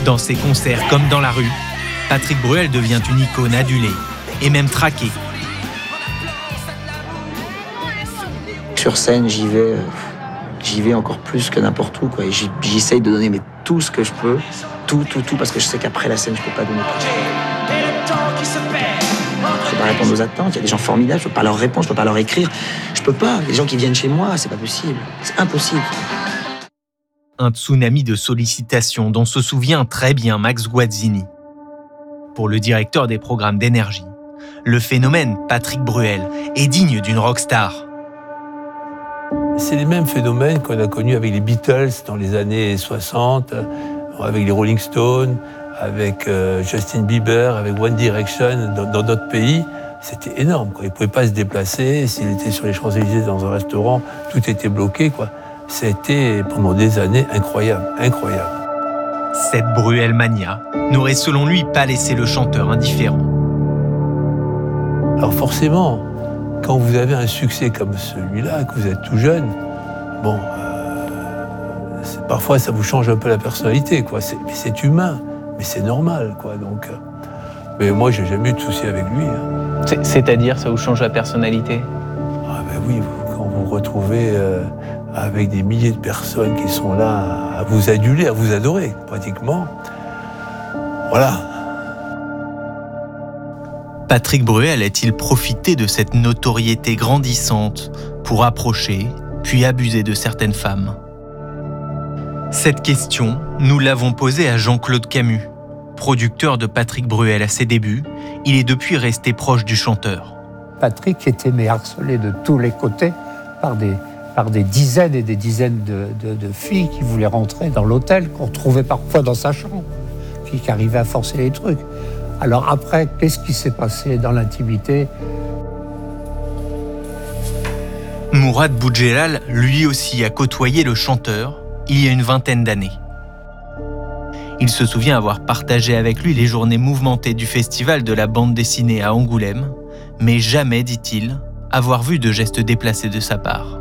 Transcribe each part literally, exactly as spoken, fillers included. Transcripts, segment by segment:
Dans ses concerts comme dans la rue, Patrick Bruel devient une icône adulée et même traquée. Sur scène, j'y vais, euh, j'y vais encore plus que n'importe où, quoi. Et j'y, j'essaye de donner mais, tout ce que je peux, tout, tout, tout, parce que je sais qu'après la scène, je peux pas donner tout. Je peux pas répondre aux attentes. Il y a des gens formidables, je peux pas leur répondre, je peux pas leur écrire. Je peux pas. Il y a des gens qui viennent chez moi, c'est pas possible. C'est impossible. Un tsunami de sollicitations dont se souvient très bien Max Guazzini. Pour le directeur des programmes d'énergie, le phénomène Patrick Bruel est digne d'une rockstar. C'est les mêmes phénomènes qu'on a connus avec les Beatles dans les années soixante, avec les Rolling Stones, avec euh, Justin Bieber, avec One Direction dans, dans d'autres pays. C'était énorme, quoi. Il ne pouvait pas se déplacer. S'il était sur les Champs-Élysées dans un restaurant, tout était bloqué, quoi. C'était pendant des années incroyable, incroyable. Cette Bruelmania n'aurait selon lui pas laissé le chanteur indifférent. Alors forcément, quand vous avez un succès comme celui-là, que vous êtes tout jeune, bon, euh, c'est, parfois ça vous change un peu la personnalité, quoi. C'est, c'est humain, mais c'est normal, quoi. Donc, euh, mais moi, j'ai jamais eu de souci avec lui. Hein. C'est, c'est-à-dire, ça vous change la personnalité ? Ah ben oui, vous, quand vous vous retrouvez euh, avec des milliers de personnes qui sont là à vous aduler, à vous adorer, pratiquement, voilà. Patrick Bruel a-t-il profité de cette notoriété grandissante pour approcher, puis abuser de certaines femmes ? Cette question, nous l'avons posée à Jean-Claude Camus. Producteur de Patrick Bruel à ses débuts, il est depuis resté proche du chanteur. Patrick était mais harcelé de tous les côtés par des, par des dizaines et des dizaines de, de, de filles qui voulaient rentrer dans l'hôtel, qu'on trouvait parfois dans sa chambre, qui, qui arrivaient à forcer les trucs. Alors après, qu'est-ce qui s'est passé dans l'intimité ? Mourad Boudjelal, lui aussi, a côtoyé le chanteur il y a une vingtaine d'années. Il se souvient avoir partagé avec lui les journées mouvementées du festival de la bande dessinée à Angoulême, mais jamais, dit-il, avoir vu de gestes déplacés de sa part.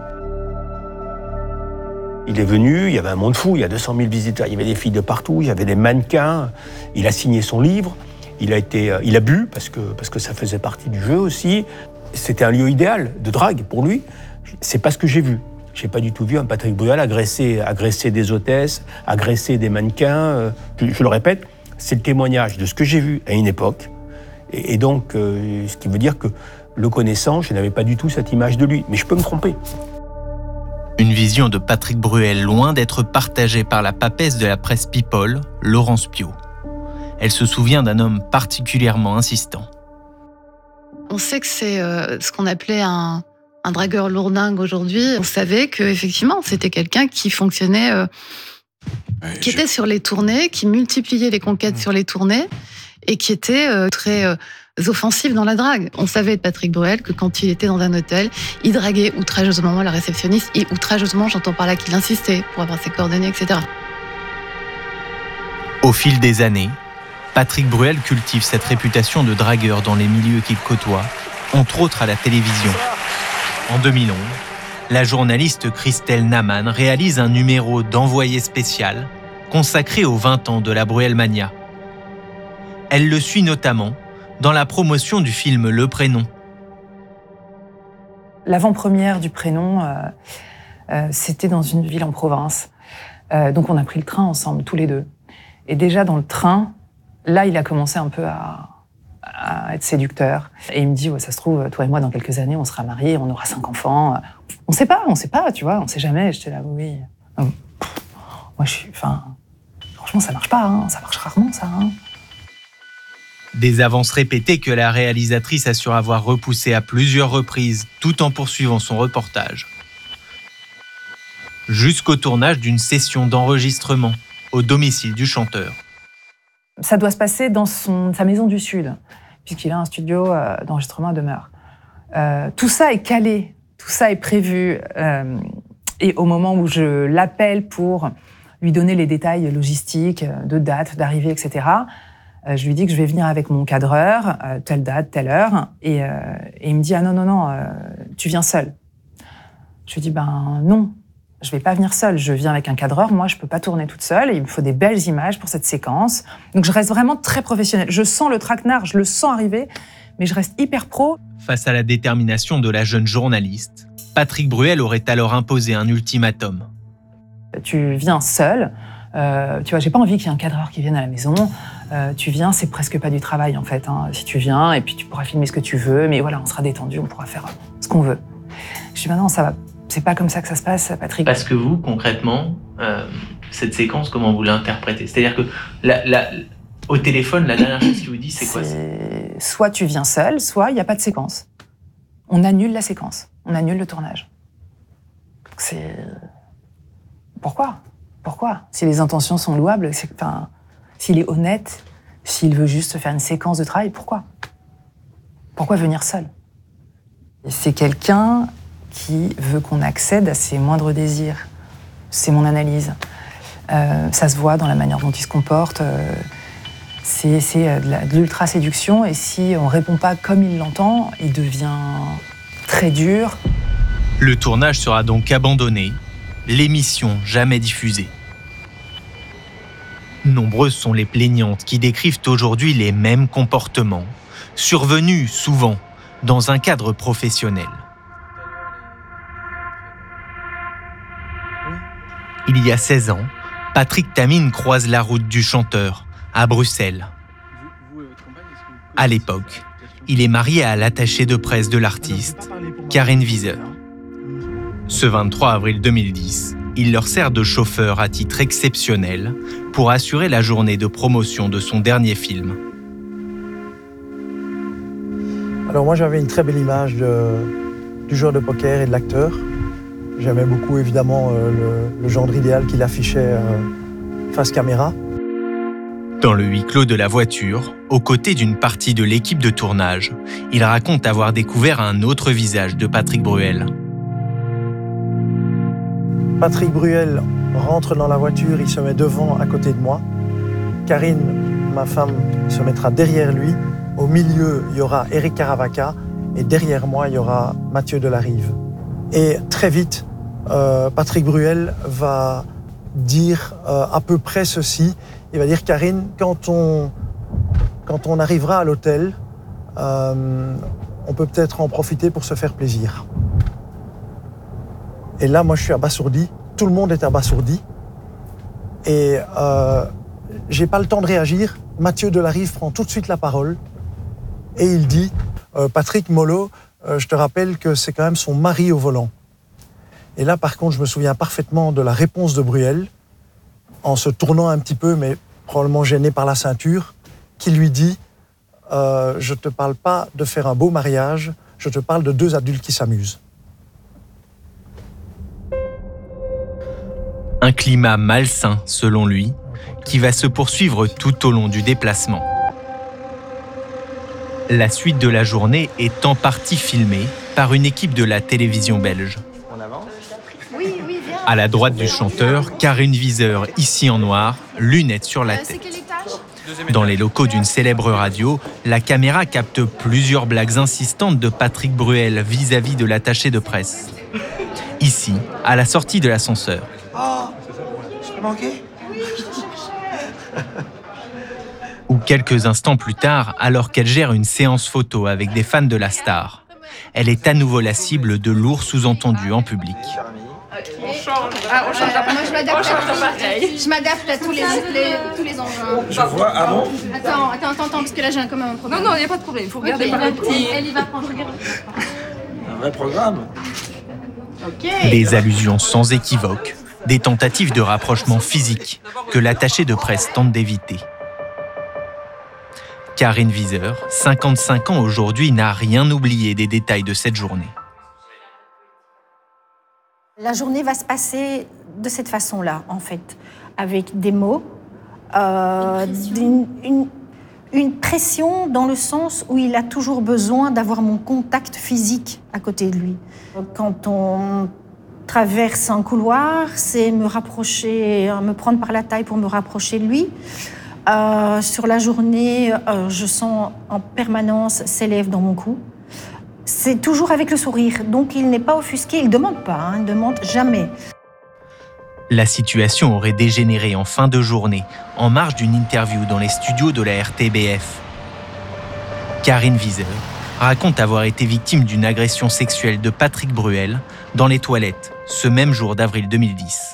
Il est venu, il y avait un monde fou, il y a deux cent mille visiteurs, il y avait des filles de partout, il y avait des mannequins, il a signé son livre, il a, été, il a bu parce que, parce que ça faisait partie du jeu aussi. C'était un lieu idéal de drague pour lui. C'est pas ce que j'ai vu. J'ai pas du tout vu un Patrick Bruel agresser, agresser des hôtesses, agresser des mannequins. Je, je le répète, c'est le témoignage de ce que j'ai vu à une époque. Et, et donc, euh, ce qui veut dire que le connaissant, je n'avais pas du tout cette image de lui. Mais je peux me tromper. Une vision de Patrick Bruel loin d'être partagée par la papesse de la presse People, Laurence Piot. Elle se souvient d'un homme particulièrement insistant. On sait que c'est euh, ce qu'on appelait un, un dragueur lourdingue aujourd'hui. On savait qu'effectivement, c'était quelqu'un qui fonctionnait, euh, ouais, qui je... était sur les tournées, qui multipliait les conquêtes mmh. sur les tournées et qui était euh, très... Euh, offensifs dans la drague. On savait de Patrick Bruel que quand il était dans un hôtel, il draguait outrageusement la réceptionniste et outrageusement, j'entends par là qu'il insistait pour avoir ses coordonnées, et cetera. Au fil des années, Patrick Bruel cultive cette réputation de dragueur dans les milieux qu'il côtoie, entre autres à la télévision. En deux mille onze, la journaliste Christelle Naman réalise un numéro d'envoyé spécial consacré aux vingt ans de la Bruelmania. Elle le suit notamment dans la promotion du film Le Prénom. L'avant-première du Prénom, euh, euh, c'était dans une ville en province. Euh, donc on a pris le train ensemble, tous les deux. Et déjà dans le train, là, il a commencé un peu à, à être séducteur. Et il me dit, ouais, ça se trouve, toi et moi, dans quelques années, on sera mariés, on aura cinq enfants. On sait pas, on sait pas, tu vois, on sait jamais. J'étais là, oui. Donc, moi, je suis... Enfin, franchement, ça marche pas, hein, ça marche rarement, ça, hein. Des avances répétées que la réalisatrice assure avoir repoussées à plusieurs reprises, tout en poursuivant son reportage. Jusqu'au tournage d'une session d'enregistrement au domicile du chanteur. Ça doit se passer dans son, sa maison du Sud, puisqu'il a un studio euh, d'enregistrement à demeure. Euh, tout ça est calé, tout ça est prévu. Euh, et au moment où je l'appelle pour lui donner les détails logistiques, de date, d'arrivée, et cetera, je lui dis que je vais venir avec mon cadreur, euh, telle date, telle heure, et, euh, et il me dit « Ah non, non, non, euh, tu viens seul. » Je lui dis « Ben non, Je vais pas venir seule, je viens avec un cadreur, moi je peux pas tourner toute seule, il me faut des belles images pour cette séquence. Donc je reste vraiment très professionnelle. Je sens le traquenard, je le sens arriver, mais je reste hyper pro. Face à la détermination de la jeune journaliste, Patrick Bruel aurait alors imposé un ultimatum. Tu viens seule, euh, tu vois, j'ai pas envie qu'il y ait un cadreur qui vienne à la maison. Euh, tu viens, c'est presque pas du travail en fait. Hein. Si tu viens, et puis tu pourras filmer ce que tu veux, mais voilà, on sera détendu, on pourra faire ce qu'on veut. Je dis, bah non, ça va. C'est pas comme ça que ça se passe, Patrick. Parce que vous, concrètement, euh, cette séquence, comment vous l'interprétez? C'est-à-dire que la, la, au téléphone, la dernière chose qu'il vous dit, c'est quoi? C'est... Soit tu viens seul, soit il n'y a pas de séquence. On annule la séquence, on annule le tournage. C'est... Pourquoi? Pourquoi? Si les intentions sont louables, c'est... Enfin, s'il est honnête, s'il veut juste faire une séquence de travail, pourquoi? Pourquoi venir seul? C'est quelqu'un qui veut qu'on accède à ses moindres désirs. C'est mon analyse. Euh, ça se voit dans la manière dont il se comporte. Euh, c'est c'est de, la, de l'ultra-séduction. Et si on ne répond pas comme il l'entend, il devient très dur. Le tournage sera donc abandonné, l'émission jamais diffusée. Nombreuses sont les plaignantes qui décrivent aujourd'hui les mêmes comportements, survenus souvent dans un cadre professionnel. Il y a seize ans, Patrick Tamine croise la route du chanteur à Bruxelles. À l'époque, il est marié à l'attachée de presse de l'artiste, Karen Wieser. Ce vingt-trois avril deux mille dix, il leur sert de chauffeur à titre exceptionnel pour assurer la journée de promotion de son dernier film. Alors moi j'avais une très belle image de, du joueur de poker et de l'acteur. J'aimais beaucoup évidemment euh, le, le genre idéal qu'il affichait euh, face caméra. Dans le huis clos de la voiture, aux côtés d'une partie de l'équipe de tournage, il raconte avoir découvert un autre visage de Patrick Bruel. Patrick Bruel rentre dans la voiture, il se met devant, à côté de moi. Karine, ma femme, se mettra derrière lui. Au milieu, il y aura Eric Caravaca et derrière moi, il y aura Mathieu Delarive. Et très vite, euh, Patrick Bruel va dire euh, à peu près ceci. Il va dire, Karine, quand on, quand on arrivera à l'hôtel, euh, on peut peut-être en profiter pour se faire plaisir. Et là, moi, je suis abasourdi. Tout le monde est abasourdi. Et euh, j'ai pas le temps de réagir. Mathieu Delarive prend tout de suite la parole et il dit euh, « Patrick Mollo, euh, je te rappelle que c'est quand même son mari au volant. » Et là, par contre, je me souviens parfaitement de la réponse de Bruel, en se tournant un petit peu, mais probablement gêné par la ceinture, qui lui dit euh, « Je te parle pas de faire un beau mariage, je te parle de deux adultes qui s'amusent. » Un climat malsain, selon lui, qui va se poursuivre tout au long du déplacement. La suite de la journée est en partie filmée par une équipe de la télévision belge. À la droite du chanteur, Karen Wieser, ici en noir, lunettes sur la tête. Dans les locaux d'une célèbre radio, la caméra capte plusieurs blagues insistantes de Patrick Bruel vis-à-vis de l'attaché de presse. Ici, à la sortie de l'ascenseur. Oh, je peux manquer? Ou quelques instants plus tard, alors qu'elle gère une séance photo avec des fans de la star. Elle est à nouveau la cible de lourds sous-entendus en public. On change. Ah, on change. Moi, je m'adapte. Je m'adapte à tous les, les, tous les enjeux. Je vois, ah bon? Attends, attends, attends, attends, parce que là, j'ai quand même un problème. Non, non, il n'y a pas de problème. Il faut regarder okay, par le petit. Elle y va prendre, regarde. Un vrai programme. Ok. Des allusions sans équivoque, des tentatives de rapprochement physique que l'attaché de presse tente d'éviter. Karen Wieser, cinquante-cinq ans aujourd'hui, n'a rien oublié des détails de cette journée. La journée va se passer de cette façon-là, en fait, avec des mots, euh, une, une, une pression dans le sens où il a toujours besoin d'avoir mon contact physique à côté de lui. Quand on traverse un couloir, c'est me rapprocher, me prendre par la taille pour me rapprocher de lui. Euh, sur la journée, euh, je sens en permanence ses lèvres dans mon cou. C'est toujours avec le sourire, donc il n'est pas offusqué, il ne demande pas, hein, il ne demande jamais. La situation aurait dégénéré en fin de journée, en marge d'une interview dans les studios de la R T B F. Karine Wieser raconte avoir été victime d'une agression sexuelle de Patrick Bruel dans les toilettes, ce même jour d'avril deux mille dix.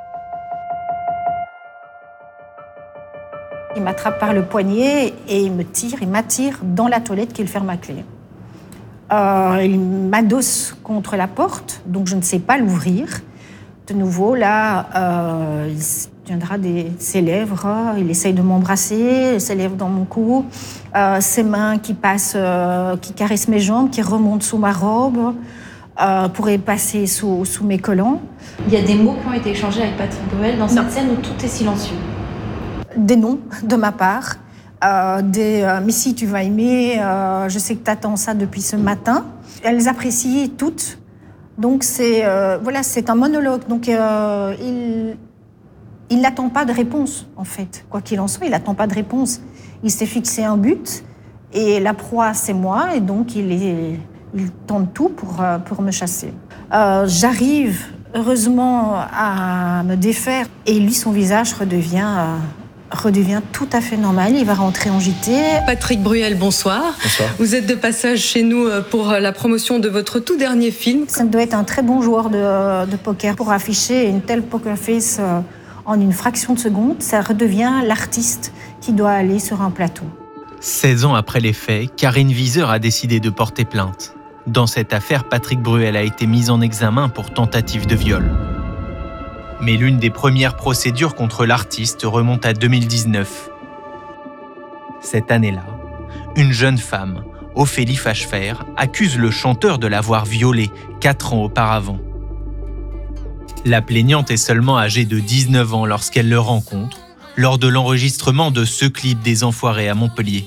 Il m'attrape par le poignet et il me tire, il m'attire dans la toilette qu'il ferme à clé. Euh, il m'adosse contre la porte, donc je ne sais pas l'ouvrir. De nouveau, là, euh, il tiendra des, ses lèvres, il essaye de m'embrasser, ses lèvres dans mon cou, euh, ses mains qui passent, euh, qui caressent mes jambes, qui remontent sous ma robe, euh, pourraient passer sous, sous mes collants. Il y a des mots qui ont été échangés avec Patrick Bruel dans cette scène où tout est silencieux. Des noms de ma part, euh, des euh, « mais si tu vas aimer, euh, je sais que tu attends ça depuis ce matin ». Elle les apprécie toutes, donc c'est euh, voilà, c'est un monologue. Donc euh, il il n'attend pas de réponse en fait, quoi qu'il en soit, il n'attend pas de réponse. Il s'est fixé un but et la proie c'est moi et donc il est il tente tout pour euh, pour me chasser. Euh, j'arrive heureusement à me défaire et lui son visage redevient euh, redevient tout à fait normal, il va rentrer en J T. Patrick Bruel, bonsoir. Bonsoir. Vous êtes de passage chez nous pour la promotion de votre tout dernier film. Ça doit être un très bon joueur de, de poker pour afficher une telle poker face en une fraction de seconde. Ça redevient l'artiste qui doit aller sur un plateau. seize ans après les faits, Karine Wieser a décidé de porter plainte. Dans cette affaire, Patrick Bruel a été mis en examen pour tentative de viol. Mais l'une des premières procédures contre l'artiste remonte à deux mille dix-neuf. Cette année-là, une jeune femme, Ophélie Fachefer, accuse le chanteur de l'avoir violée quatre ans auparavant. La plaignante est seulement âgée de dix-neuf ans lorsqu'elle le rencontre, lors de l'enregistrement de ce clip des Enfoirés à Montpellier.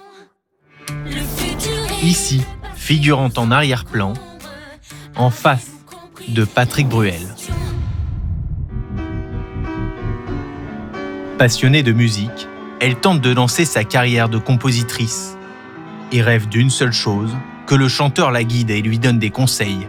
Ici, figurant en arrière-plan, en face de Patrick Bruel. Passionnée de musique, elle tente de lancer sa carrière de compositrice et rêve d'une seule chose, que le chanteur la guide et lui donne des conseils.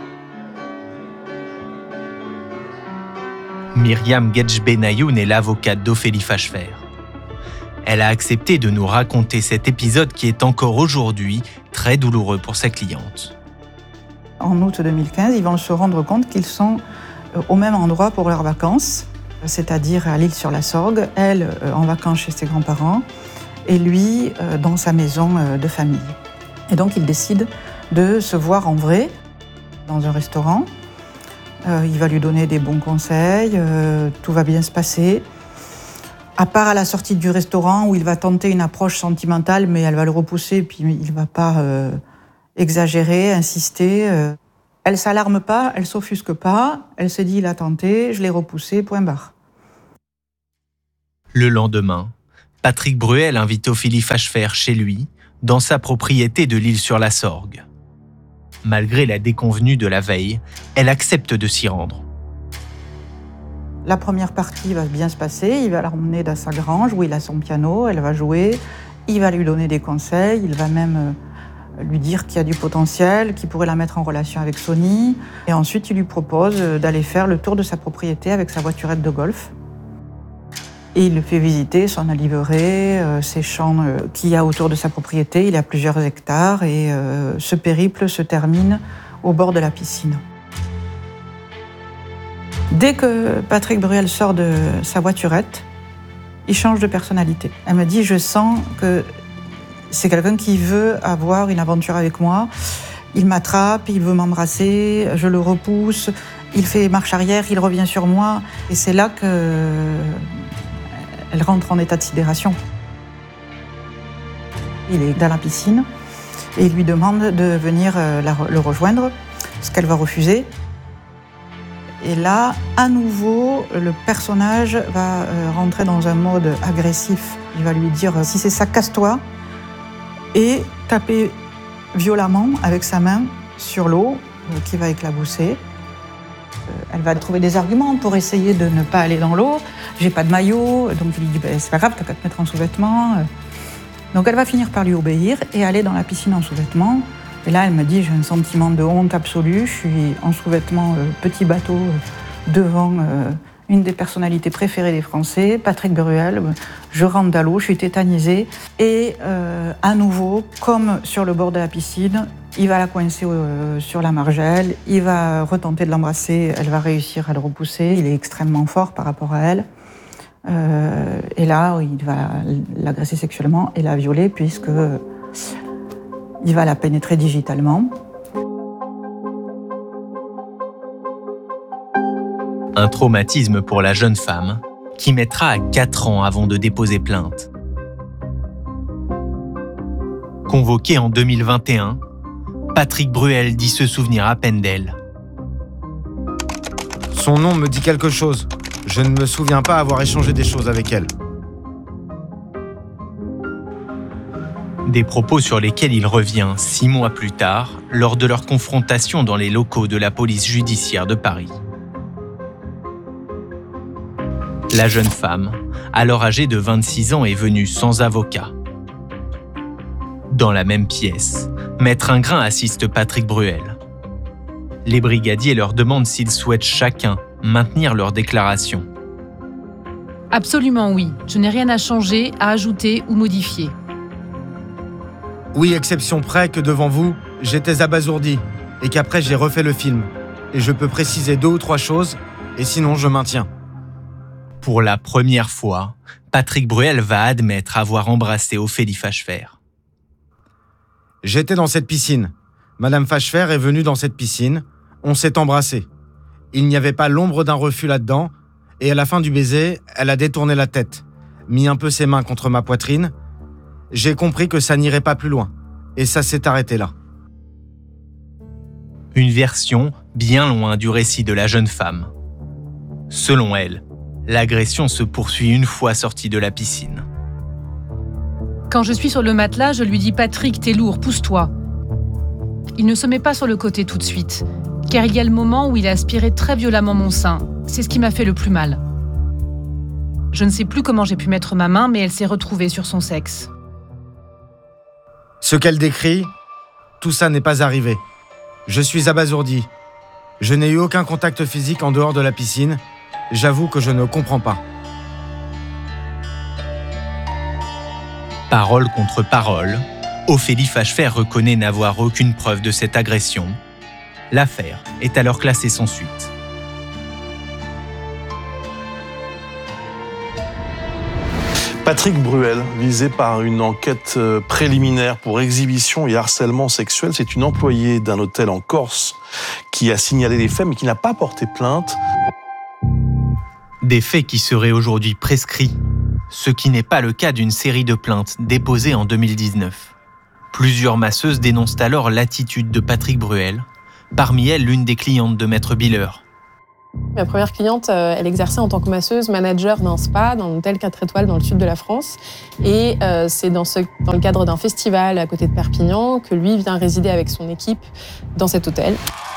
Myriam Gedjbenayoun est l'avocate d'Ophélie Fachefer. Elle a accepté de nous raconter cet épisode qui est encore aujourd'hui très douloureux pour sa cliente. En août deux mille quinze, ils vont se rendre compte qu'ils sont au même endroit pour leurs vacances, c'est-à-dire à l'île sur la Sorgue, elle en vacances chez ses grands-parents et lui dans sa maison de famille. Et donc ils décident de se voir en vrai dans un restaurant. Euh, il va lui donner des bons conseils, euh, tout va bien se passer. À part à la sortie du restaurant où il va tenter une approche sentimentale, mais elle va le repousser, puis il ne va pas euh, exagérer, insister. Euh. Elle ne s'alarme pas, elle ne s'offusque pas, elle se dit il a tenté, je l'ai repoussé, point barre. Le lendemain, Patrick Bruel invite Ophélie Fachefer chez lui, dans sa propriété de l'île sur la Sorgue. Malgré la déconvenue de la veille, elle accepte de s'y rendre. La première partie va bien se passer, il va l'emmener dans sa grange où il a son piano, elle va jouer, il va lui donner des conseils, il va même lui dire qu'il y a du potentiel, qu'il pourrait la mettre en relation avec Sony. Et ensuite, il lui propose d'aller faire le tour de sa propriété avec sa voiturette de golf. Et il le fait visiter son oliveray, euh, ses champs euh, qu'il y a autour de sa propriété. Il a plusieurs hectares et euh, ce périple se termine au bord de la piscine. Dès que Patrick Bruel sort de sa voiturette, il change de personnalité. Elle me dit, je sens que c'est quelqu'un qui veut avoir une aventure avec moi. Il m'attrape, il veut m'embrasser, je le repousse, il fait marche arrière, il revient sur moi. Et c'est là que elle rentre en état de sidération. Il est dans la piscine et il lui demande de venir la, le rejoindre, ce qu'elle va refuser. Et là, à nouveau, le personnage va rentrer dans un mode agressif. Il va lui dire « si c'est ça, casse-toi » et taper violemment avec sa main sur l'eau qui va éclabousser. Elle va trouver des arguments pour essayer de ne pas aller dans l'eau. J'ai pas de maillot, donc il lui dit ben, c'est pas grave, t'as qu'à te mettre en sous-vêtements. Donc elle va finir par lui obéir et aller dans la piscine en sous-vêtements. Et là, elle me dit j'ai un sentiment de honte absolue. Je suis en sous-vêtements, euh, petit bateau, euh, devant euh, une des personnalités préférées des Français, Patrick Bruel. Je rentre dans l'eau, je suis tétanisée. Et euh, à nouveau, comme sur le bord de la piscine, il va la coincer euh, sur la margelle, il va retenter de l'embrasser, elle va réussir à le repousser. Il est extrêmement fort par rapport à elle. Euh, et là, il va l'agresser sexuellement et la violer puisque euh, il va la pénétrer digitalement. Un traumatisme pour la jeune femme, qui mettra quatre ans avant de déposer plainte. Convoqué en deux mille vingt et un, Patrick Bruel dit se souvenir à peine d'elle. Son nom me dit quelque chose. Je ne me souviens pas avoir échangé des choses avec elle. Des propos sur lesquels il revient six mois plus tard, lors de leur confrontation dans les locaux de la police judiciaire de Paris. La jeune femme, alors âgée de vingt-six ans, est venue sans avocat. Dans la même pièce, Maître Ingrain assiste Patrick Bruel. Les brigadiers leur demandent s'ils souhaitent chacun maintenir leur déclaration. Absolument oui. Je n'ai rien à changer, à ajouter ou modifier. Oui, exception près que devant vous, j'étais abasourdi et qu'après j'ai refait le film. Et je peux préciser deux ou trois choses, et sinon je maintiens. Pour la première fois, Patrick Bruel va admettre avoir embrassé Ophélie Fachefer. J'étais dans cette piscine. Madame Fachefer est venue dans cette piscine. On s'est embrassé. Il n'y avait pas l'ombre d'un refus là-dedans. Et à la fin du baiser, elle a détourné la tête, mis un peu ses mains contre ma poitrine. J'ai compris que ça n'irait pas plus loin. Et ça s'est arrêté là. Une version bien loin du récit de la jeune femme. Selon elle, l'agression se poursuit une fois sortie de la piscine. Quand je suis sur le matelas, je lui dis « Patrick, t'es lourd, pousse-toi ». Il ne se met pas sur le côté tout de suite, car il y a le moment où il a aspiré très violemment mon sein. C'est ce qui m'a fait le plus mal. Je ne sais plus comment j'ai pu mettre ma main, mais elle s'est retrouvée sur son sexe. Ce qu'elle décrit, tout ça n'est pas arrivé. Je suis abasourdi. Je n'ai eu aucun contact physique en dehors de la piscine. J'avoue que je ne comprends pas. Parole contre parole, Ophélie Fachefer reconnaît n'avoir aucune preuve de cette agression. L'affaire est alors classée sans suite. Patrick Bruel, visé par une enquête préliminaire pour exhibition et harcèlement sexuel, c'est une employée d'un hôtel en Corse qui a signalé les faits mais qui n'a pas porté plainte. Des faits qui seraient aujourd'hui prescrits, ce qui n'est pas le cas d'une série de plaintes déposées en deux mille dix-neuf. Plusieurs masseuses dénoncent alors l'attitude de Patrick Bruel, parmi elles l'une des clientes de Maître Biller. Ma première cliente, elle exerçait en tant que masseuse manager d'un spa dans un hôtel quatre étoiles dans le sud de la France. Et euh, c'est dans, ce, dans le cadre d'un festival à côté de Perpignan que lui vient résider avec son équipe dans cet hôtel.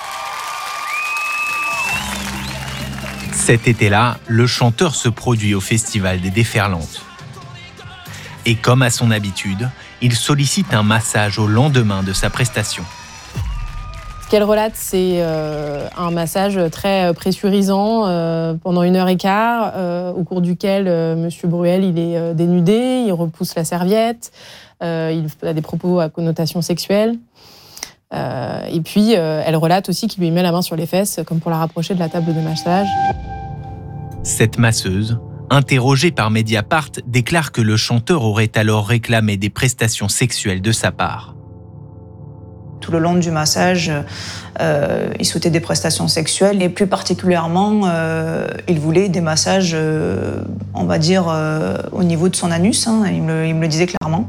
Cet été-là, le chanteur se produit au Festival des Déferlantes. Et comme à son habitude, il sollicite un massage au lendemain de sa prestation. Ce qu'elle relate, c'est euh, un massage très pressurisant euh, pendant une heure et quart, euh, au cours duquel euh, Monsieur Bruel il est euh, dénudé, il repousse la serviette, euh, il a des propos à connotation sexuelle. Euh, et puis, euh, elle relate aussi qu'il lui met la main sur les fesses, comme pour la rapprocher de la table de massage. Cette masseuse, interrogée par Mediapart, déclare que le chanteur aurait alors réclamé des prestations sexuelles de sa part. Tout le long du massage, euh, il souhaitait des prestations sexuelles et plus particulièrement, euh, il voulait des massages, euh, on va dire, euh, au niveau de son anus. Hein, il, me, il me le disait clairement.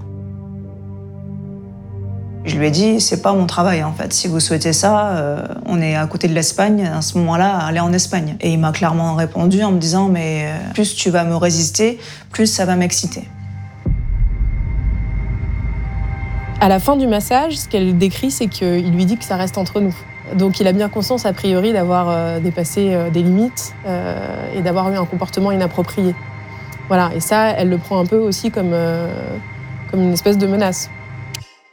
Je lui ai dit, c'est pas mon travail en fait. Si vous souhaitez ça, euh, on est à côté de l'Espagne. À ce moment-là, allez en Espagne. Et il m'a clairement répondu en me disant, mais plus tu vas me résister, plus ça va m'exciter. À la fin du massage, ce qu'elle décrit, c'est qu'il lui dit que ça reste entre nous. Donc il a bien conscience, a priori, d'avoir euh, dépassé euh, des limites euh, et d'avoir eu un comportement inapproprié. Voilà, et ça, elle le prend un peu aussi comme, euh, comme une espèce de menace.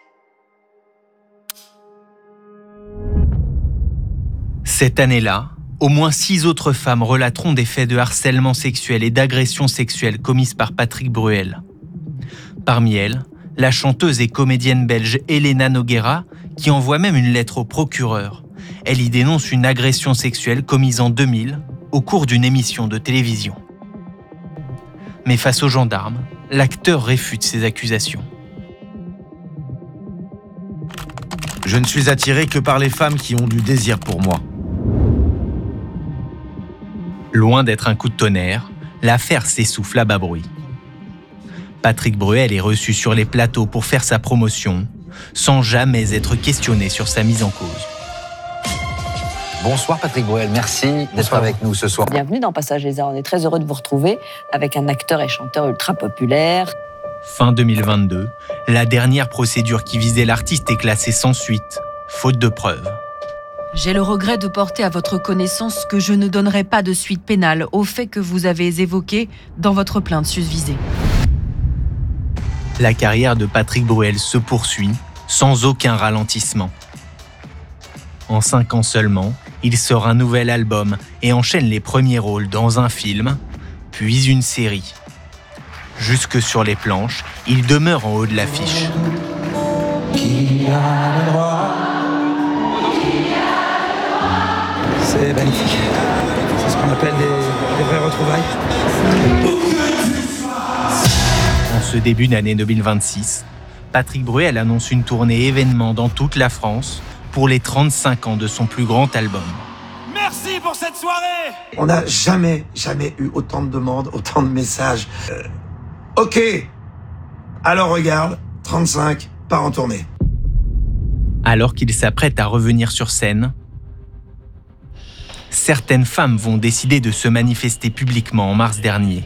Cette année-là, Au moins six autres femmes relateront des faits de harcèlement sexuel et d'agression sexuelle commises par Patrick Bruel. Parmi elles, la chanteuse et comédienne belge Elena Noguera, qui envoie même une lettre au procureur. Elle y dénonce une agression sexuelle commise en deux mille au cours d'une émission de télévision. Mais face aux gendarmes, l'acteur réfute ces accusations. Je ne suis attiré que par les femmes qui ont du désir pour moi. Loin d'être un coup de tonnerre, l'affaire s'essouffle à bas bruit. Patrick Bruel est reçu sur les plateaux pour faire sa promotion, sans jamais être questionné sur sa mise en cause. Bonsoir Patrick Bruel, merci d'être avec nous ce soir. Bienvenue dans Passage des Arts, on est très heureux de vous retrouver avec un acteur et chanteur ultra populaire. Fin deux mille vingt-deux, la dernière procédure qui visait l'artiste est classée sans suite, faute de preuves. J'ai le regret de porter à votre connaissance que je ne donnerai pas de suite pénale aux faits que vous avez évoqués dans votre plainte susvisée. La carrière de Patrick Bruel se poursuit sans aucun ralentissement. En cinq ans seulement, il sort un nouvel album et enchaîne les premiers rôles dans un film, puis une série. Jusque sur les planches, il demeure en haut de l'affiche. Qui a le droit? C'est magnifique. C'est ce qu'on appelle des, des vraies retrouvailles. En ce début d'année deux mille vingt-six, Patrick Bruel annonce une tournée événement dans toute la France pour les trente-cinq ans de son plus grand album. Merci pour cette soirée! On n'a jamais, jamais eu autant de demandes, autant de messages. Euh, ok, alors regarde, trente-cinq, part en tournée. Alors qu'il s'apprête à revenir sur scène, certaines femmes vont décider de se manifester publiquement en mars dernier.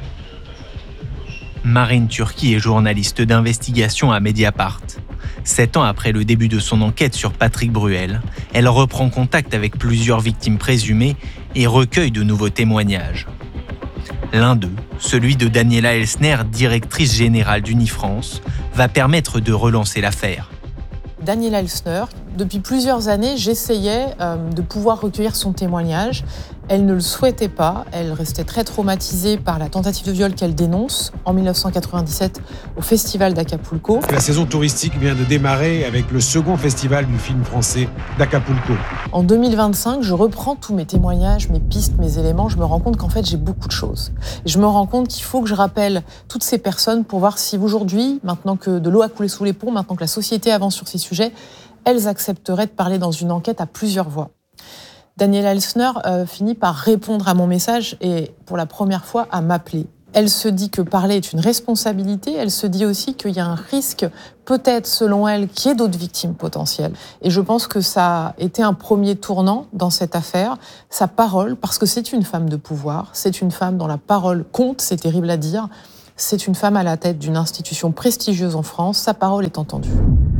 Marine Turki est journaliste d'investigation à Mediapart. Sept ans après le début de son enquête sur Patrick Bruel, elle reprend contact avec plusieurs victimes présumées et recueille de nouveaux témoignages. L'un d'eux, celui de Daniela Elsner, directrice générale d'Unifrance, va permettre de relancer l'affaire. Daniela Elsner, depuis plusieurs années, j'essayais euh, de pouvoir recueillir son témoignage. Elle ne le souhaitait pas, elle restait très traumatisée par la tentative de viol qu'elle dénonce en mille neuf cent quatre-vingt-dix-sept au Festival d'Acapulco. La saison touristique vient de démarrer avec le second festival du film français d'Acapulco. En deux mille vingt-cinq, je reprends tous mes témoignages, mes pistes, mes éléments. Je me rends compte qu'en fait, j'ai beaucoup de choses. Et je me rends compte qu'il faut que je rappelle toutes ces personnes pour voir si aujourd'hui, maintenant que de l'eau a coulé sous les ponts, maintenant que la société avance sur ces sujets, elles accepteraient de parler dans une enquête à plusieurs voix. Daniela Elsner euh, finit par répondre à mon message et pour la première fois à m'appeler. Elle se dit que parler est une responsabilité, elle se dit aussi qu'il y a un risque, peut-être selon elle, qu'il y ait d'autres victimes potentielles. Et je pense que ça a été un premier tournant dans cette affaire, sa parole, parce que c'est une femme de pouvoir, c'est une femme dont la parole compte, c'est terrible à dire, c'est une femme à la tête d'une institution prestigieuse en France, sa parole est entendue.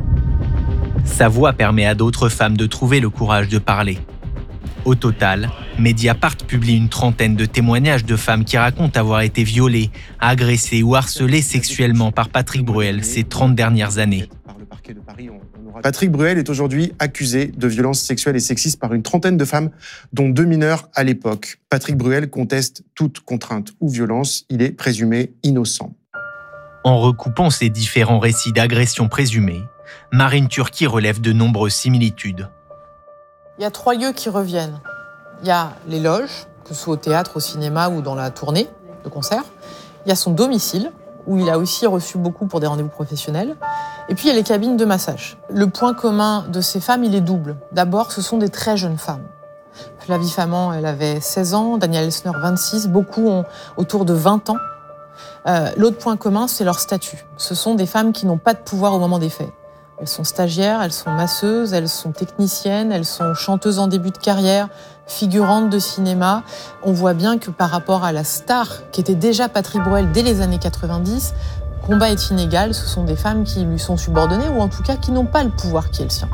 Sa voix permet à d'autres femmes de trouver le courage de parler. Au total, Mediapart publie une trentaine de témoignages de femmes qui racontent avoir été violées, agressées ou harcelées sexuellement par Patrick Bruel ces trente dernières années. Patrick Bruel est aujourd'hui accusé de violences sexuelles et sexistes par une trentaine de femmes, dont deux mineurs à l'époque. Patrick Bruel conteste toute contrainte ou violence, il est présumé innocent. En recoupant ces différents récits d'agressions présumées, Marine Turki relève de nombreuses similitudes. Il y a trois lieux qui reviennent. Il y a les loges, que ce soit au théâtre, au cinéma ou dans la tournée de concert. Il y a son domicile, où il a aussi reçu beaucoup pour des rendez-vous professionnels. Et puis il y a les cabines de massage. Le point commun de ces femmes, il est double. D'abord, ce sont des très jeunes femmes. Flavie Faman, elle avait seize ans, Daniela Elsner, vingt-six. Beaucoup ont autour de vingt ans. Euh, l'autre point commun, c'est leur statut. Ce sont des femmes qui n'ont pas de pouvoir au moment des faits. Elles sont stagiaires, elles sont masseuses, elles sont techniciennes, elles sont chanteuses en début de carrière, figurantes de cinéma. On voit bien que par rapport à la star qui était déjà Patrick Bruel dès les années quatre-vingt-dix, le combat est inégal. Ce sont des femmes qui lui sont subordonnées ou en tout cas qui n'ont pas le pouvoir qui est le sien.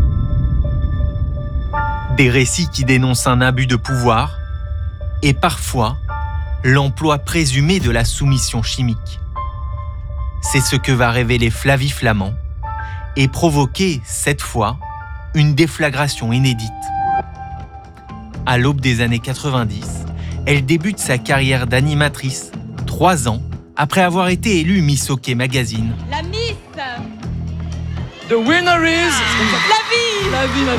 Des récits qui dénoncent un abus de pouvoir et parfois l'emploi présumé de la soumission chimique. C'est ce que va révéler Flavie Flament et provoquer, cette fois, une déflagration inédite. À l'aube des années quatre-vingt-dix, elle débute sa carrière d'animatrice, trois ans après avoir été élue Miss Hockey Magazine. La Miss The winner is... La vie La vie, la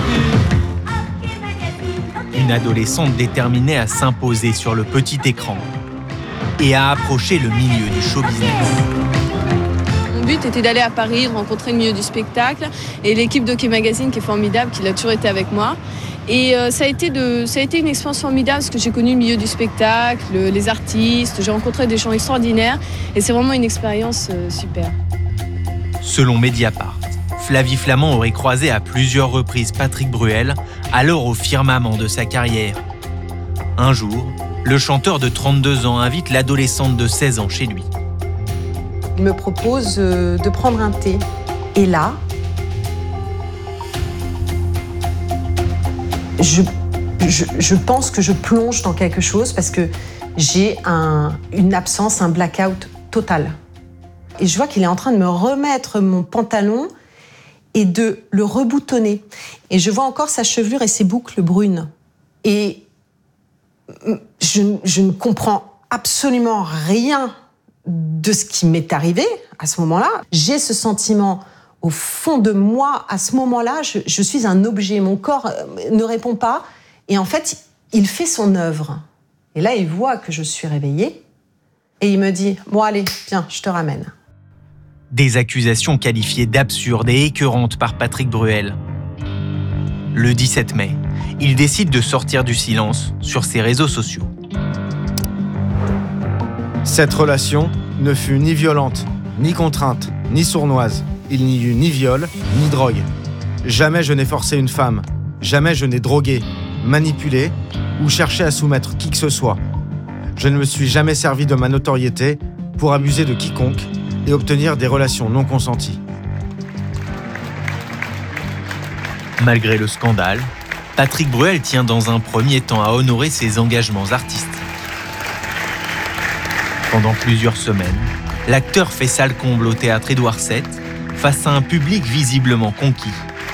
vie Une adolescente déterminée à s'imposer sur le petit écran et à approcher le milieu du show business. Mon but était d'aller à Paris, de rencontrer le milieu du spectacle et l'équipe d'Hockey Magazine qui est formidable, qui a toujours été avec moi. Et euh, ça, a été de, ça a été une expérience formidable parce que j'ai connu le milieu du spectacle, le, les artistes, j'ai rencontré des gens extraordinaires et c'est vraiment une expérience euh, super. Selon Mediapart, Flavie Flament aurait croisé à plusieurs reprises Patrick Bruel, alors au firmament de sa carrière. Un jour, le chanteur de trente-deux ans invite l'adolescente de seize ans chez lui. Il me propose de prendre un thé. Et là, je, je, je pense que je plonge dans quelque chose parce que j'ai un, une absence, un blackout total. Et je vois qu'il est en train de me remettre mon pantalon et de le reboutonner. Et je vois encore sa chevelure et ses boucles brunes. Et je, je ne comprends absolument rien de ce qui m'est arrivé à ce moment-là. J'ai ce sentiment au fond de moi, à ce moment-là, je, je suis un objet. Mon corps ne répond pas. Et en fait, il fait son œuvre. Et là, il voit que je suis réveillée. Et il me dit, bon allez, viens, je te ramène. Des accusations qualifiées d'absurdes et écœurantes par Patrick Bruel. Le dix-sept mai, il décide de sortir du silence sur ses réseaux sociaux. Cette relation ne fut ni violente, ni contrainte, ni sournoise. Il n'y eut ni viol, ni drogue. Jamais je n'ai forcé une femme. Jamais je n'ai drogué, manipulé ou cherché à soumettre qui que ce soit. Je ne me suis jamais servi de ma notoriété pour abuser de quiconque et obtenir des relations non consenties. Malgré le scandale, Patrick Bruel tient dans un premier temps à honorer ses engagements artistiques. Pendant plusieurs semaines, l'acteur fait salle comble au théâtre Édouard sept face à un public visiblement conquis.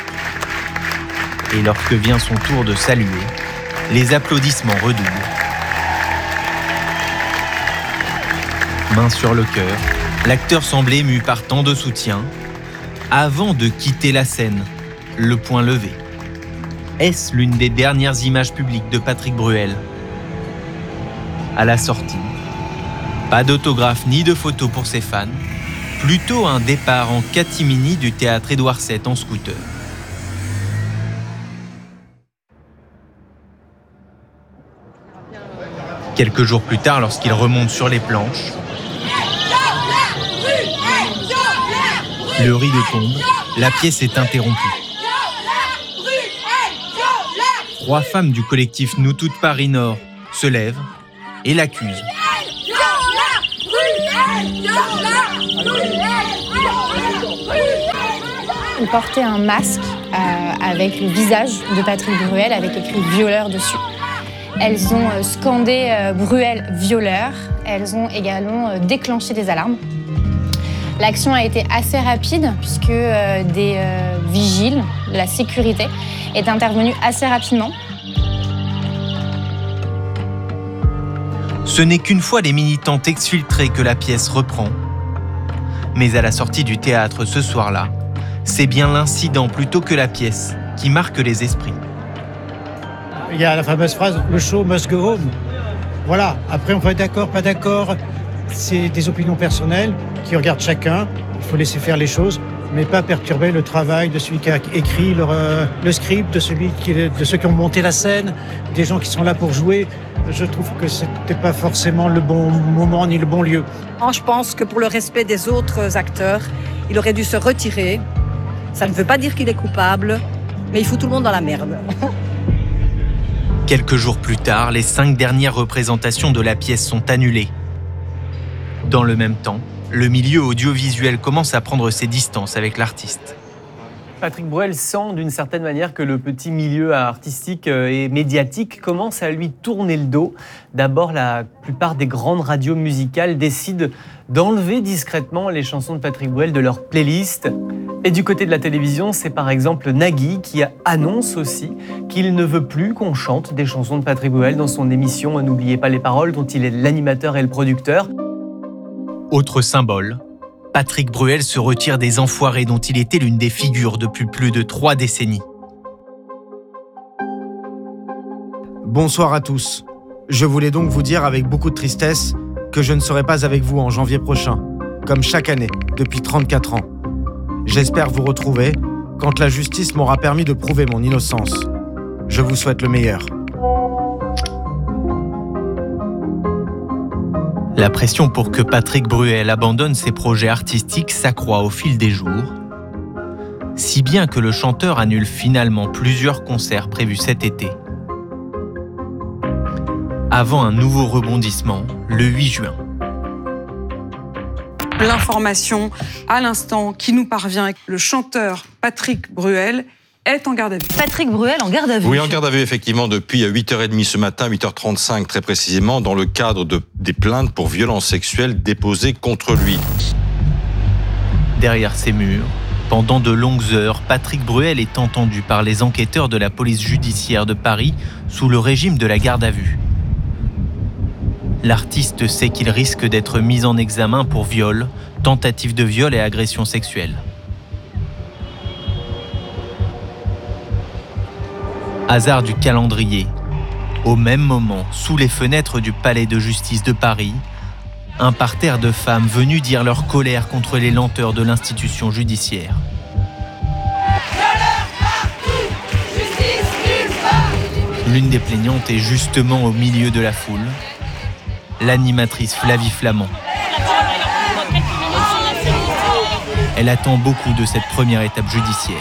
Et lorsque vient son tour de saluer, les applaudissements redoublent. Main sur le cœur, l'acteur semble ému par tant de soutien avant de quitter la scène, le poing levé. Est-ce l'une des dernières images publiques de Patrick Bruel? À la sortie, pas d'autographe ni de photos pour ses fans, plutôt un départ en catimini du théâtre Édouard sept en scooter. Quelques jours plus tard, lorsqu'il remonte sur les planches, le rideau tombe, la pièce est interrompue. Trois femmes du collectif Nous Toutes Paris Nord se lèvent et l'accusent. Il portait un masque euh, avec le visage de Patrick Bruel, avec écrit « violeur » dessus. Elles ont euh, scandé euh, « Bruel violeur ». Elles ont également euh, déclenché des alarmes. L'action a été assez rapide puisque euh, des euh, vigiles de la sécurité est intervenue assez rapidement. Ce n'est qu'une fois les militantes exfiltrées que la pièce reprend. Mais à la sortie du théâtre ce soir-là, c'est bien l'incident plutôt que la pièce qui marque les esprits. Il y a la fameuse phrase « le show must go home ». Voilà, après on peut être d'accord, pas d'accord, c'est des opinions personnelles qui regardent chacun, il faut laisser faire les choses, mais pas perturber le travail de celui qui a écrit le, euh, le script, de, celui qui, de ceux qui ont monté la scène, des gens qui sont là pour jouer. Je trouve que ce n'était pas forcément le bon moment ni le bon lieu. Je pense que pour le respect des autres acteurs, il aurait dû se retirer. Ça ne veut pas dire qu'il est coupable, mais il fout tout le monde dans la merde. Quelques jours plus tard, les cinq dernières représentations de la pièce sont annulées. Dans le même temps, le milieu audiovisuel commence à prendre ses distances avec l'artiste. Patrick Bruel sent d'une certaine manière que le petit milieu artistique et médiatique commence à lui tourner le dos. D'abord, la plupart des grandes radios musicales décident d'enlever discrètement les chansons de Patrick Bruel de leur playlist. Et du côté de la télévision, c'est par exemple Nagui qui annonce aussi qu'il ne veut plus qu'on chante des chansons de Patrick Bruel dans son émission « N'oubliez pas les paroles » dont il est l'animateur et le producteur. Autre symbole, Patrick Bruel se retire des Enfoirés dont il était l'une des figures depuis plus de trois décennies. Bonsoir à tous. Je voulais donc vous dire avec beaucoup de tristesse que je ne serai pas avec vous en janvier prochain, comme chaque année, depuis trente-quatre ans. J'espère vous retrouver quand la justice m'aura permis de prouver mon innocence. Je vous souhaite le meilleur. La pression pour que Patrick Bruel abandonne ses projets artistiques s'accroît au fil des jours, si bien que le chanteur annule finalement plusieurs concerts prévus cet été. Avant un nouveau rebondissement, le huit juin. L'information à l'instant qui nous parvient, le chanteur Patrick Bruel est en garde à vue. Patrick Bruel en garde à vue. Oui, en garde à vue, effectivement, depuis huit heures trente ce matin, huit heures trente-cinq très précisément, dans le cadre de, des plaintes pour violences sexuelles déposées contre lui. Derrière ces murs, pendant de longues heures, Patrick Bruel est entendu par les enquêteurs de la police judiciaire de Paris sous le régime de la garde à vue. L'artiste sait qu'il risque d'être mis en examen pour viol, tentative de viol et agression sexuelle. Hasard du calendrier. Au même moment, sous les fenêtres du palais de justice de Paris, un parterre de femmes venues dire leur colère contre les lenteurs de l'institution judiciaire. L'une des plaignantes est justement au milieu de la foule, l'animatrice Flavie Flament. Elle attend beaucoup de cette première étape judiciaire.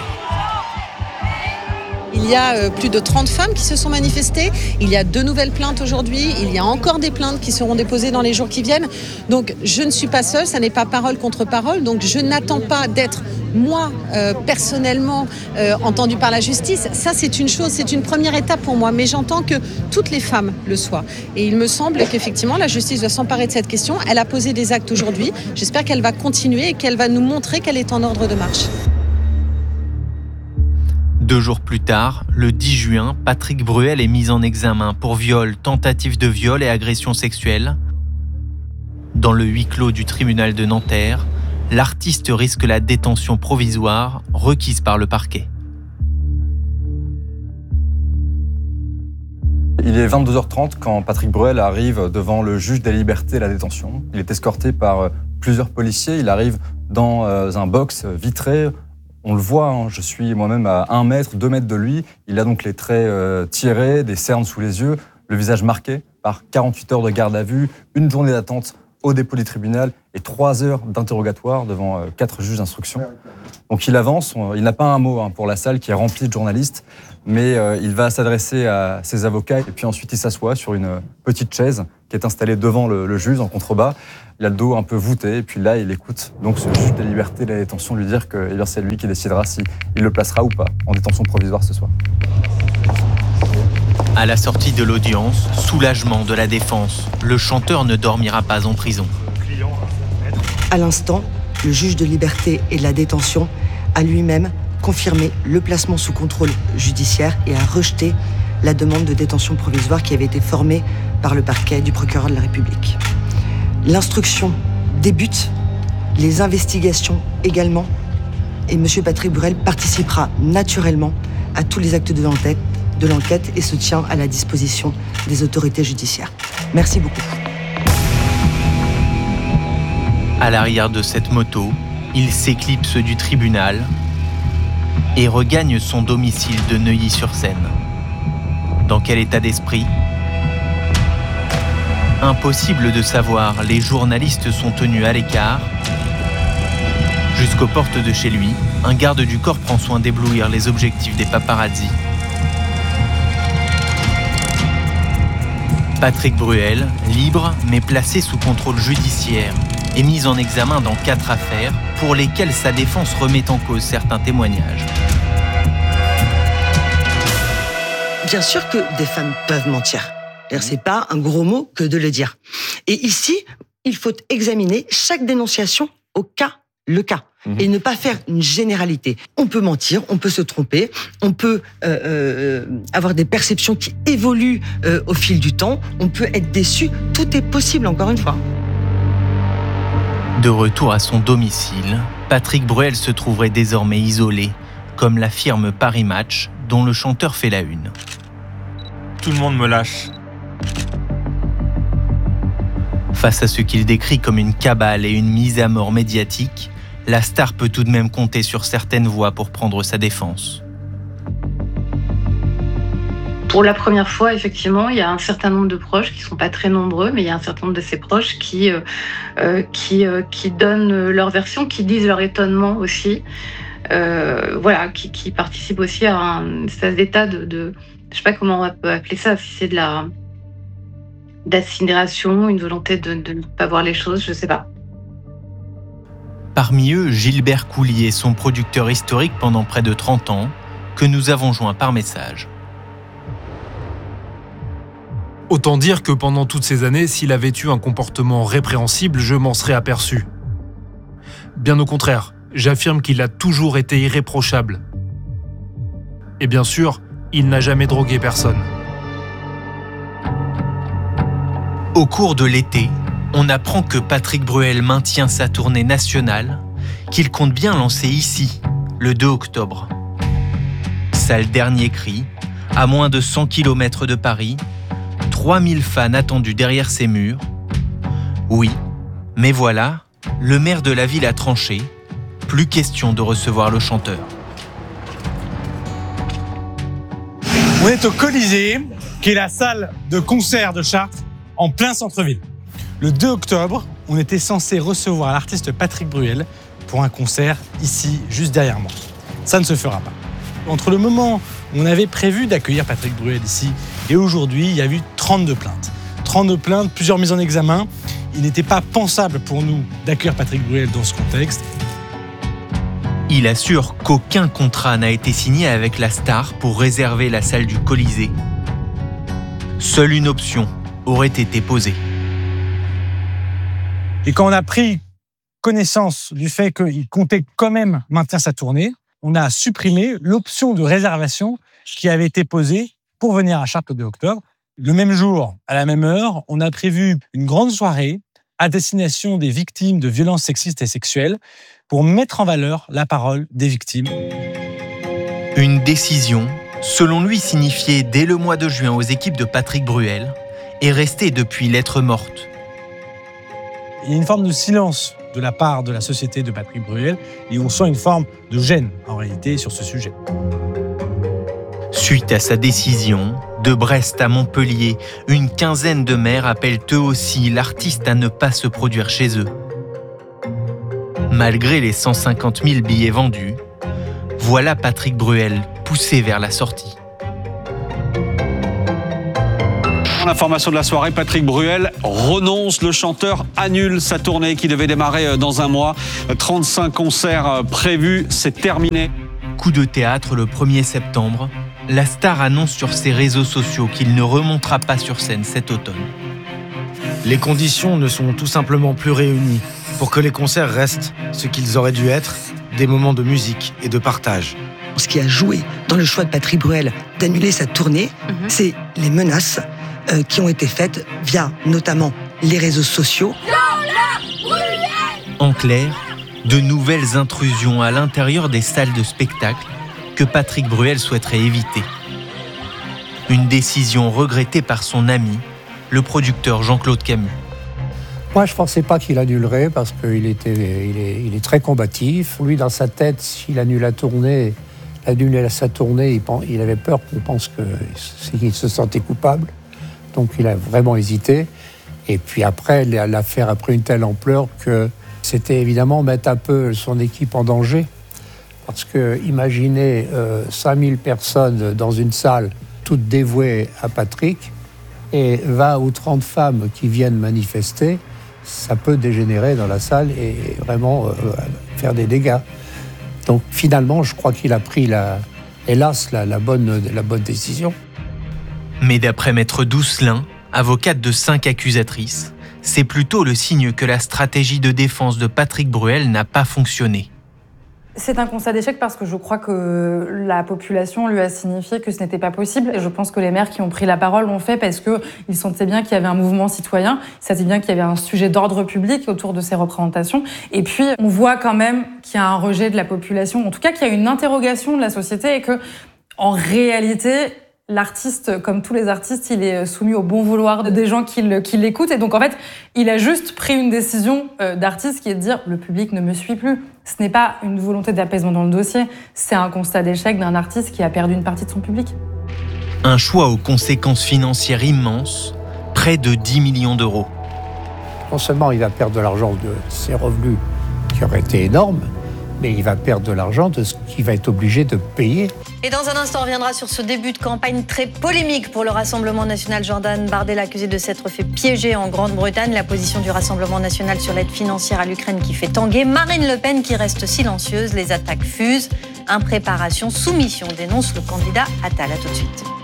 Il y a plus de trente femmes qui se sont manifestées. Il y a deux nouvelles plaintes aujourd'hui. Il y a encore des plaintes qui seront déposées dans les jours qui viennent. Donc je ne suis pas seule, ça n'est pas parole contre parole. Donc je n'attends pas d'être, moi, euh, personnellement, euh, entendue par la justice. Ça, c'est une chose, c'est une première étape pour moi. Mais j'entends que toutes les femmes le soient. Et il me semble qu'effectivement, la justice doit s'emparer de cette question. Elle a posé des actes aujourd'hui. J'espère qu'elle va continuer et qu'elle va nous montrer qu'elle est en ordre de marche. Deux jours plus tard, le dix juin, Patrick Bruel est mis en examen pour viol, tentative de viol et agression sexuelle. Dans le huis clos du tribunal de Nanterre, l'artiste risque la détention provisoire requise par le parquet. Il est vingt-deux heures trente quand Patrick Bruel arrive devant le juge des libertés et de la détention. Il est escorté par plusieurs policiers. Il arrive dans un box vitré. On le voit, hein, je suis moi-même à un mètre, deux mètres de lui. Il a donc les traits euh, tirés, des cernes sous les yeux, le visage marqué par quarante-huit heures de garde à vue, une journée d'attente au dépôt du tribunal et trois heures d'interrogatoire devant euh, quatre juges d'instruction. Donc il avance, on, il n'a pas un mot hein, pour la salle qui est remplie de journalistes, mais euh, il va s'adresser à ses avocats et puis ensuite il s'assoit sur une petite chaise qui est installée devant le, le juge en contrebas. Il a le dos un peu voûté et puis là il écoute donc ce juge des libertés et de la détention lui dire que eh bien, c'est lui qui décidera s'il le placera ou pas en détention provisoire ce soir. À la sortie de l'audience, soulagement de la défense. Le chanteur ne dormira pas en prison. À l'instant, le juge de liberté et de la détention a lui-même confirmé le placement sous contrôle judiciaire et a rejeté la demande de détention provisoire qui avait été formée par le parquet du procureur de la République. L'instruction débute, les investigations également, et M. Patrick Bruel participera naturellement à tous les actes de l'enquête, de l'enquête et se tient à la disposition des autorités judiciaires. Merci beaucoup. À l'arrière de cette moto, il s'éclipse du tribunal et regagne son domicile de Neuilly-sur-Seine. Dans quel état d'esprit ? Impossible de savoir, les journalistes sont tenus à l'écart. Jusqu'aux portes de chez lui, un garde du corps prend soin d'éblouir les objectifs des paparazzis. Patrick Bruel, libre mais placé sous contrôle judiciaire, est mis en examen dans quatre affaires pour lesquelles sa défense remet en cause certains témoignages. Bien sûr que des femmes peuvent mentir. C'est pas un gros mot que de le dire. Et ici, il faut examiner chaque dénonciation au cas le cas. Mmh. Et ne pas faire une généralité. On peut mentir, on peut se tromper, on peut euh, euh, avoir des perceptions qui évoluent euh, au fil du temps, on peut être déçu, tout est possible encore une fois. De retour à son domicile, Patrick Bruel se trouverait désormais isolé, comme l'affirme Paris Match, dont le chanteur fait la une. Tout le monde me lâche. Face à ce qu'il décrit comme une cabale et une mise à mort médiatique, la star peut tout de même compter sur certaines voix pour prendre sa défense. Pour la première fois, effectivement, il y a un certain nombre de proches qui ne sont pas très nombreux, mais il y a un certain nombre de ces proches qui, euh, qui, euh, qui donnent leur version, qui disent leur étonnement aussi, euh, voilà, qui, qui participent aussi à un espèce d'état de, de, je ne sais pas comment on peut appeler ça, si c'est de la d'assimilation, une volonté de, de ne pas voir les choses, je ne sais pas. Parmi eux, Gilbert Coulier, son producteur historique pendant près de trente ans, que nous avons joint par message. Autant dire que pendant toutes ces années, s'il avait eu un comportement répréhensible, je m'en serais aperçu. Bien au contraire, j'affirme qu'il a toujours été irréprochable. Et bien sûr, il n'a jamais drogué personne. Au cours de l'été, on apprend que Patrick Bruel maintient sa tournée nationale, qu'il compte bien lancer ici, le deux octobre. Salle Dernier Cri, à moins de cent kilomètres de Paris, trois mille fans attendus derrière ses murs. Oui, mais voilà, le maire de la ville a tranché. Plus question de recevoir le chanteur. On est au Colisée, qui est la salle de concert de Chartres, en plein centre-ville. Le deux octobre, on était censé recevoir l'artiste Patrick Bruel pour un concert ici, juste derrière moi. Ça ne se fera pas. Entre le moment où on avait prévu d'accueillir Patrick Bruel ici et aujourd'hui, il y a eu trente-deux plaintes. trente-deux plaintes, plusieurs mises en examen. Il n'était pas pensable pour nous d'accueillir Patrick Bruel dans ce contexte. Il assure qu'aucun contrat n'a été signé avec la star pour réserver la salle du Colisée. Seule une option aurait été posée. Et quand on a pris connaissance du fait qu'il comptait quand même maintenir sa tournée, on a supprimé l'option de réservation qui avait été posée pour venir à Chartres le deux octobre. Le même jour, à la même heure, on a prévu une grande soirée à destination des victimes de violences sexistes et sexuelles pour mettre en valeur la parole des victimes. Une décision, selon lui signifiée dès le mois de juin aux équipes de Patrick Bruel, est restée depuis lettre morte. Il y a une forme de silence de la part de la société de Patrick Bruel et on sent une forme de gêne, en réalité, sur ce sujet. Suite à sa décision, de Brest à Montpellier, une quinzaine de maires appellent eux aussi l'artiste à ne pas se produire chez eux. Malgré les cent cinquante mille billets vendus, voilà Patrick Bruel poussé vers la sortie. L'information de la soirée, Patrick Bruel renonce. Le chanteur annule sa tournée qui devait démarrer dans un mois. trente-cinq concerts prévus, c'est terminé. Coup de théâtre le premier septembre, la star annonce sur ses réseaux sociaux qu'il ne remontera pas sur scène cet automne. Les conditions ne sont tout simplement plus réunies pour que les concerts restent ce qu'ils auraient dû être, des moments de musique et de partage. Ce qui a joué dans le choix de Patrick Bruel d'annuler sa tournée, mmh. c'est les menaces euh, qui ont été faites via notamment les réseaux sociaux. En clair, de nouvelles intrusions à l'intérieur des salles de spectacle que Patrick Bruel souhaiterait éviter. Une décision regrettée par son ami, le producteur Jean-Claude Camus. Moi, je ne pensais pas qu'il annulerait parce qu'il était, il est, il est très combatif. Lui, dans sa tête, s'il annule la tournée, annulait sa tournée, il, pense, il avait peur qu'on pense qu'il se sentait coupable. Donc, il a vraiment hésité. Et puis après, l'affaire a pris une telle ampleur que c'était évidemment mettre un peu son équipe en danger. Parce que imaginez euh, cinq mille personnes dans une salle, toutes dévouées à Patrick, et vingt ou trente femmes qui viennent manifester, ça peut dégénérer dans la salle et vraiment euh, faire des dégâts. Donc finalement, je crois qu'il a pris, la, hélas, la, la, bonne, la bonne décision. Mais d'après Maître Doucelin, avocate de cinq accusatrices, c'est plutôt le signe que la stratégie de défense de Patrick Bruel n'a pas fonctionné. C'est un constat d'échec parce que je crois que la population lui a signifié que ce n'était pas possible. Et je pense que les maires qui ont pris la parole l'ont fait parce qu'ils sentaient bien qu'il y avait un mouvement citoyen, ils sentaient bien qu'il y avait un sujet d'ordre public autour de ces représentations. Et puis, on voit quand même qu'il y a un rejet de la population, en tout cas qu'il y a une interrogation de la société et que, en réalité, l'artiste, comme tous les artistes, il est soumis au bon vouloir des gens qui l'écoutent. Et donc, en fait, il a juste pris une décision d'artiste qui est de dire « le public ne me suit plus ». Ce n'est pas une volonté d'apaisement dans le dossier, c'est un constat d'échec d'un artiste qui a perdu une partie de son public. Un choix aux conséquences financières immenses, près de dix millions d'euros. Non seulement il va perdre de l'argent de ses revenus qui auraient été énormes, mais il va perdre de l'argent de ce qu'il va être obligé de payer. Et dans un instant, on reviendra sur ce début de campagne très polémique pour le Rassemblement national. Jordan Bardella accusé de s'être fait piéger en Grande-Bretagne. La position du Rassemblement national sur l'aide financière à l'Ukraine qui fait tanguer. Marine Le Pen qui reste silencieuse. Les attaques fusent. Impréparation, soumission, dénonce le candidat Attal. À tout de suite.